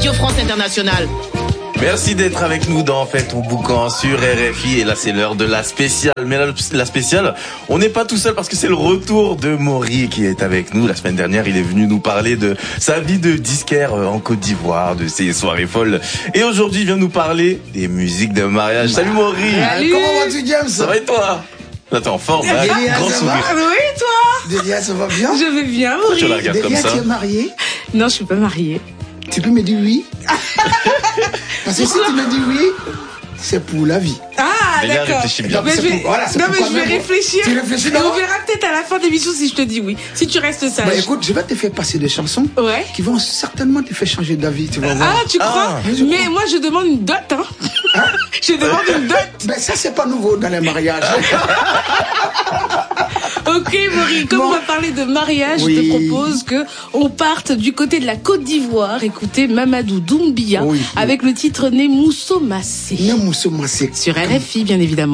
Radio France Internationale. Merci d'être avec nous dans Faites ton boucan sur RFI. Et là, c'est l'heure de la spéciale. Mais là, la spéciale, on n'est pas tout seul parce que c'est le retour de Maury qui est avec nous. La semaine dernière, il est venu nous parler de sa vie de disquaire en Côte d'Ivoire, de ses soirées folles. Et aujourd'hui, il vient nous parler des musiques de mariage. Salut Maury. Salut. Comment vas-tu, James? Ça va et toi? Là, t'es en forme, hein? Grand sourire. Oui, toi? Delia, ça va bien? Je vais bien, Maury. Tu la regardes comme ça? Tu es mariée? Non, je suis pas mariée. Tu peux me dire oui? Parce que si tu me dis oui, c'est pour la vie. Ah, Delia, d'accord. réfléchis bien. Mais je vais, Voilà, c'est non, mais pourquoi je vais même- réfléchir. Tu réfléchis Et d'abord? on verra peut-être à la fin de l'émission si je te dis oui. Si tu restes sage. Bah écoute, je vais te faire passer des chansons Ouais. qui vont certainement te faire changer d'avis, tu vas voir. Ah, tu crois? Mais moi, je demande une dot, hein. Je demande une dot. Ben ça, c'est pas nouveau dans les mariages. Ok, Maury, comme Bon. on va parler de mariage, Oui. je te propose que on parte du côté de la Côte d'Ivoire, écouter Mamadou Doumbia Oui. avec le titre Nemousso Massé. Ne mousse massé. Sur RFI, bien évidemment.